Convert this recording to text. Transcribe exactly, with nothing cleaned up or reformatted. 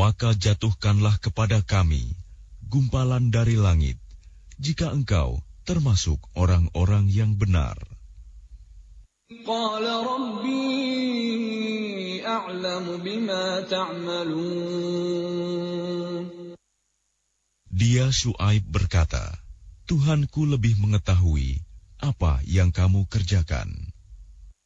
maka jatuhkanlah kepada kami gumpalan dari langit, jika engkau termasuk orang-orang yang benar. Qala Rabbi a'lamu bima ta'malun. Dia Syuaib berkata, Tuhanku lebih mengetahui apa yang kamu kerjakan.